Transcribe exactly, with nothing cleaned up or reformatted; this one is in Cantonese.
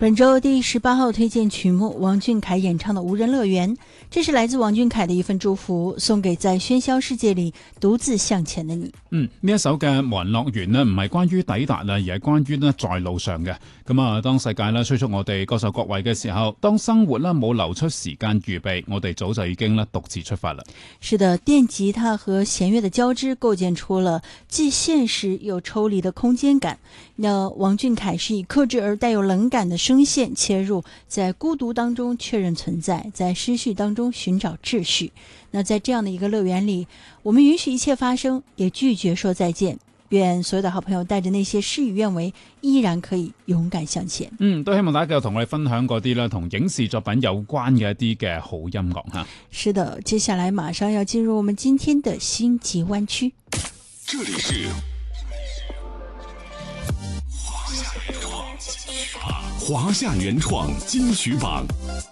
本周第十八号推薦曲目，王俊凱演唱的《無人樂園》，這是來自王俊凱的一份祝福，送給在喧囂世界裏獨自向前的你。 嗯，呢一首嘅《無人樂園》呢，唔係關於抵達啊，而係關於呢在路上嘅。咁啊，當世界咧催促我哋各受各位嘅時候，當生活咧冇留出時間預備，我哋早就已經咧獨自出發了。 是的，電吉他和弦樂的交織，構建出了既現實又抽離的空間感。那王俊凱是以克制而帶有冷感的聲線切入，在孤獨當中確認存在，在失序當中尋找秩序。那在這樣的一個樂園裏，我們允許一切發生，也拒絕說再見。願所有的好朋友帶着那些事與願違，依然可以勇敢向前。 嗯，都希望大家繼續同我哋分享嗰啲咧同影視作品有關嘅一啲嘅好音樂哈。 是的，接下來馬上要進入我們今天的星際灣區。 這裡是華夏原創金曲榜。